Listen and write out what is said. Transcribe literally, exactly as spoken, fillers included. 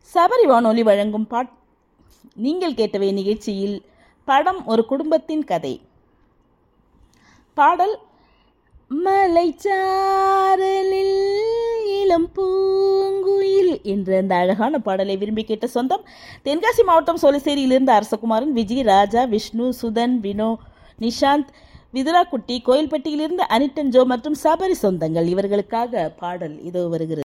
சபரி வானொலி வழங்கும் பாட் நீங்கள் கேட்டவை நிகழ்ச்சியில் படம் ஒரு குடும்பத்தின் கதை. பாடல் மலைச்சாரலில் இளம் பூங்குயில் என்ற அந்த அழகான பாடலை விரும்பி கேட்ட சொந்தம் தென்காசி மாவட்டம் சோலைசேரியிலிருந்து அரசகுமாரன், விஜய், ராஜா, விஷ்ணு, சுதன், வினோ, நிஷாந்த், விதுராக்குட்டி, கோயில்பட்டியிலிருந்து அனிட்டன் ஜோ மற்றும் சபரி சொந்தங்கள். இவர்களுக்காக பாடல் இதோ வருகிறது.